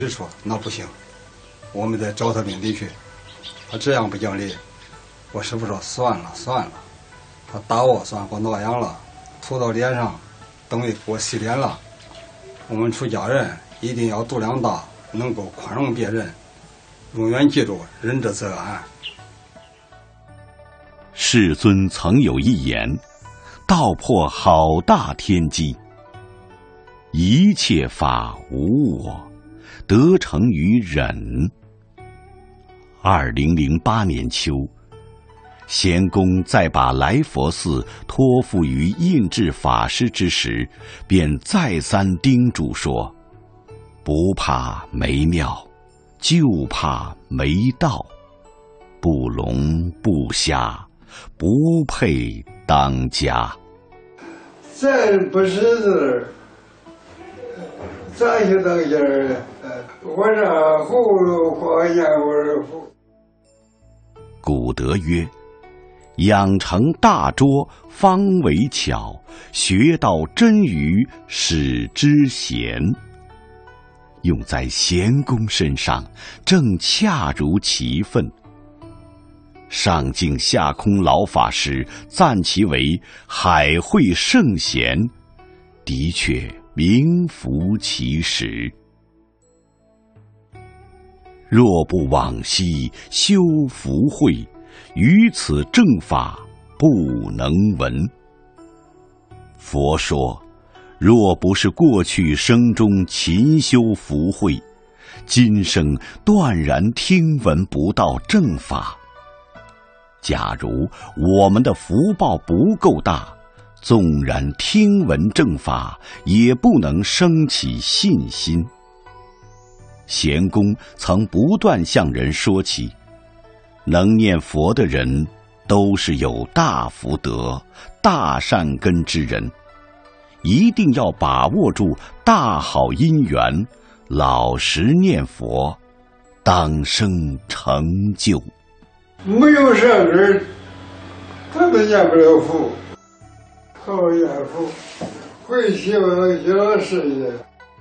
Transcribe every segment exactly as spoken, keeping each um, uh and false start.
直说那不行，我们得找他领地去。他这样不讲理，我师傅说算了算了，他打我算给我挠痒了，吐到脸上，等于给我洗脸了。我们出家人一定要度量大，能够宽容别人，永远记住仁者则安。 世尊曾有一言，道破好大天机，一切法无我，得成于忍。二零零八年秋，贤公在把来佛寺托付于印智法师之时，便再三叮嘱说：不怕没庙，就怕没道，不聋不瞎，不配当家。 咱不识字，咋就当家了？我这葫芦画烟味糊。 古德曰：养成大拙，方为巧；学到真语，使之贤。用在贤公身上，正恰如其分。上净下空老法师赞其为海会圣贤，的确名副其实。若不往昔修福慧，于此正法不能闻。佛说，若不是过去生中勤修福慧，今生断然听闻不到正法。假如我们的福报不够大，纵然听闻正法，也不能生起信心。贤公曾不断向人说起，能念佛的人都是有大福德、大善根之人，一定要把握住大好因缘，老实念佛，当生成就。 没有善根，他们念不了佛，好念佛，会希望小事业。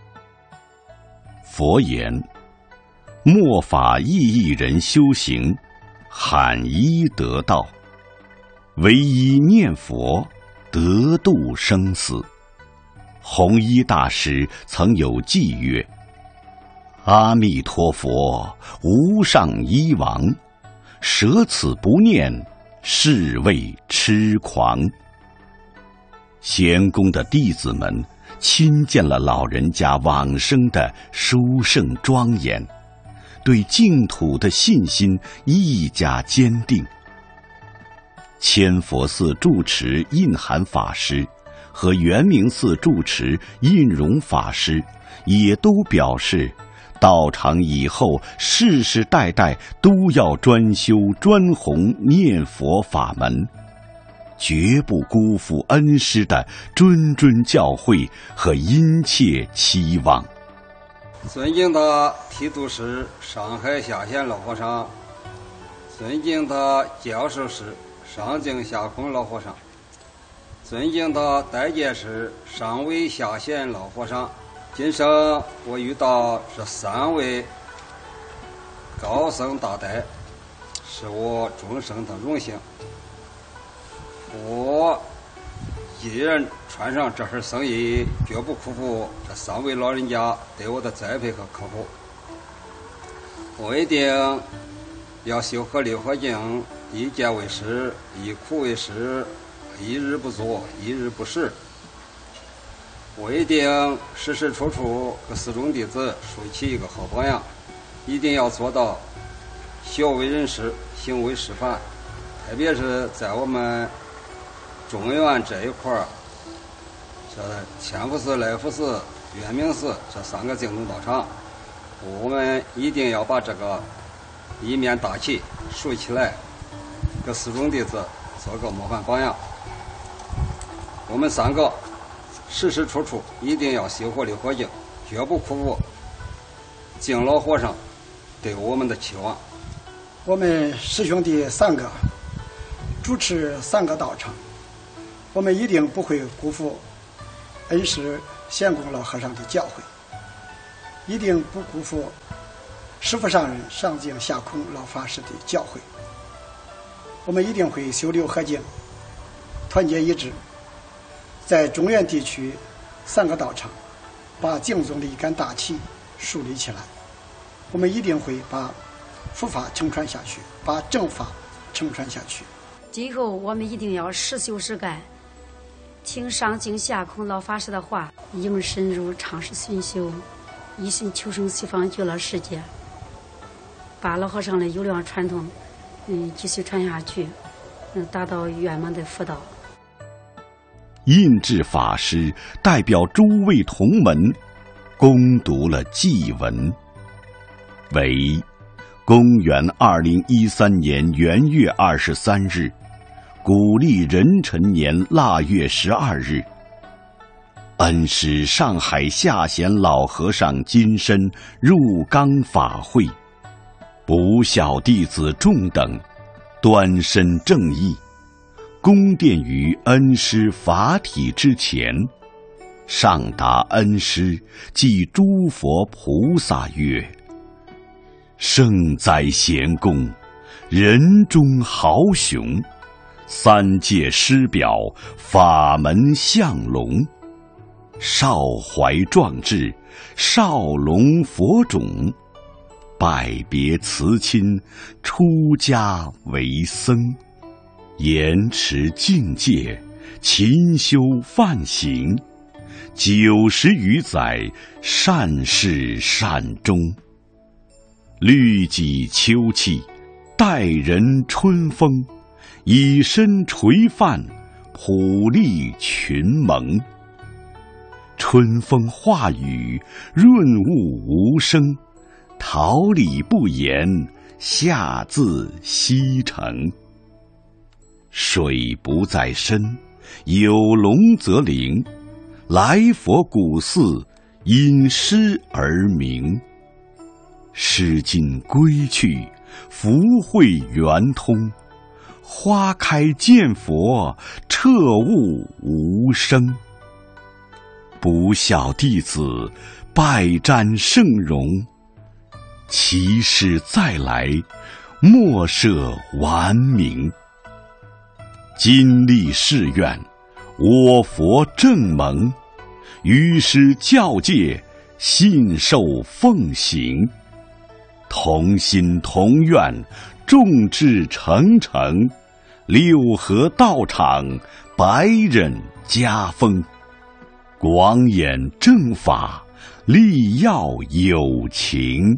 佛言：末法意义人修行，罕一得道，唯一念佛，得度生死。弘一大师曾有偈曰：阿弥陀佛，无上医王，舍此不念，是谓痴狂。贤公的弟子们亲见了老人家往生的殊胜庄严，对净土的信心愈加坚定。千佛寺住持印涵法师和圆明寺住持印容法师也都表示，道场以后世世代代都要专修专弘念佛法门，绝不辜负恩师的谆谆教诲和殷切期望。 尊敬的提督师上海下县老和尚，尊敬的教授师上净下空老和尚，尊敬的代监师上位下县老和尚，今生我遇到这三位高僧大德，是我终生的荣幸。我一人穿上这份僧衣，绝不辜负这三位老人家对我的栽培和呵护。我一定要修合六合敬，一戒为师，一苦为师，一日不作，一日不食。我一定时时处处给四众弟子树起一个好榜样，一定要做到孝为人师，行为示范。特别是在我们中原这一块儿，这千佛寺、来福寺、圆明寺这三个净土道场，我们一定要把这个一面大旗竖起来，给四众弟子做个模范榜样。我们三个时时处处一定要修活六合敬，绝不辜负敬老和尚对我们的期望。 我们师兄弟三个主持三个道场，我们一定不会辜负恩师贤公老和尚的教诲， 一定不辜负师父上人上净下空老法师的教诲。我们一定会修六合敬，团结一致，在中原地区三个道场把净宗的一杆大旗树立起来。我们一定会把佛法承传下去，把正法承传下去。 今后我们一定要实修实干，听上净下空老法师的话，应深入常识熏修，一心求生西方极乐世界，把老和尚的优良传统嗯继续传下去，嗯达到圆满的佛道。 印智法师代表诸位同门恭读了祭文，为公元二零一三年元月二十三日，古历壬辰年腊月十二日，恩师上海下贤老和尚金身入冈法会，不孝弟子众等端身正义，恭奠于恩师法体之前，上达恩师即诸佛菩萨曰：圣哉贤公，人中豪雄，三界师表，法门相龙，少怀壮志，少龙佛种，拜别辞亲，出家为僧，严持境界，勤修梵行，九十余载，善事善终，律己秋气，待人春风，以身垂范，普利群蒙。春风化雨，润物无声，桃李不言，下自西城。水不在深，有龙则灵，来佛古寺，因诗而名。诗经归去，福慧圆通，花开见佛，彻悟无生。不孝弟子，拜瞻圣容，其师再来，莫设顽名。今立誓愿，我佛正蒙，于师教戒，信受奉行。同心同愿，众志成城，六合道场，百忍家风。广演正法，力要有情。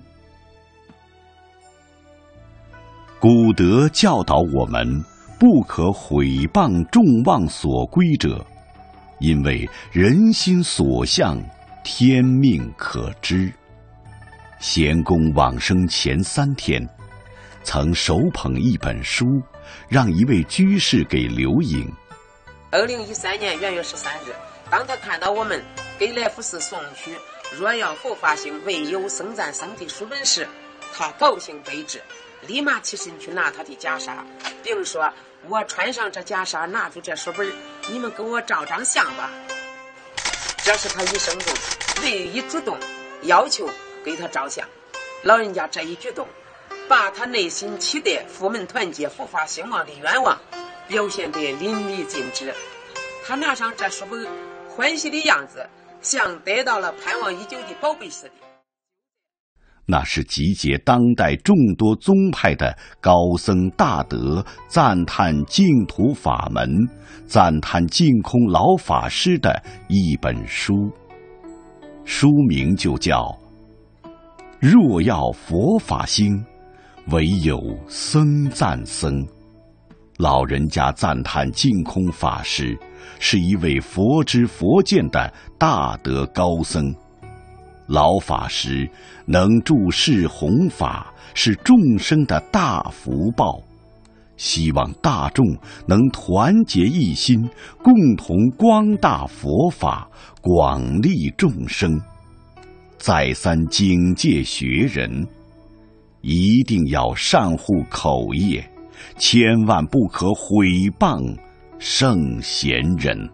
古德教导我们，不可毁谤众望所归者，因为人心所向，天命可知。贤公往生前三天，曾手捧一本书，让一位居士给留影。 二零一三年元月十三日，当他看到我们给来福寺送去若要佛法行唯有僧赞僧的书本时，他高兴备至，立马起身去拿他的袈裟，并说：我穿上这袈裟，拿住这书本，你们跟我照张相吧。这是他一生中唯一主动要求给他照相。老人家这一举动，把他内心期待佛门团结佛法兴旺的愿望表现得淋漓尽致。他拿上这书本，欢喜的样子像得到了盼望已久的宝贝似的。 那是集结当代众多宗派的高僧大德赞叹净土法门、赞叹净空老法师的一本书，书名就叫若要佛法兴，唯有僧赞僧。老人家赞叹净空法师是一位佛知佛见的大德高僧，老法师能注释弘法，是众生的大福报。希望大众能团结一心，共同光大佛法，广利众生。再三警戒学人，一定要善护口业，千万不可毁谤圣贤人。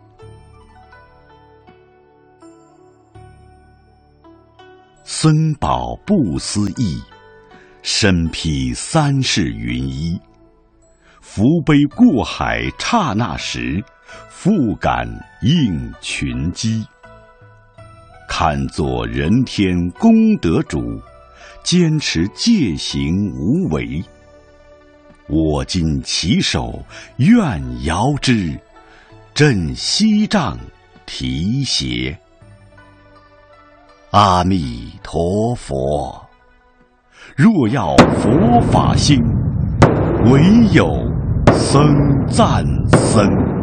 僧宝不思议，身披三世云衣。扶悲过海刹那时，复感应群机。堪作人天功德主，坚持戒行无为。我今起手愿遥之，振西杖提携。阿弥陀佛，若要佛法兴，唯有僧赞僧。